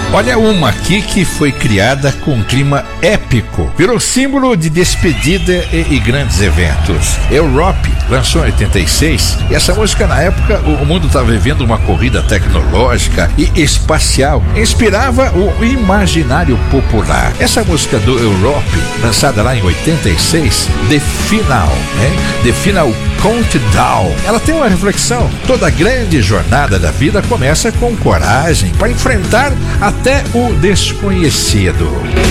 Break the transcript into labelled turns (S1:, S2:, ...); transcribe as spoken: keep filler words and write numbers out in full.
S1: Olha uma aqui que foi criada com um clima épico, virou símbolo de despedida e, e grandes eventos. Europe lançou em oitenta e seis e essa música, na época, o mundo estava vivendo uma corrida tecnológica e espacial, inspirava o imaginário popular. Essa música do Europe, lançada lá em oitenta e seis, The Final, né? The Final Countdown. Ela tem uma reflexão. Toda grande jornada da vida começa com coragem para enfrentar até o desconhecido.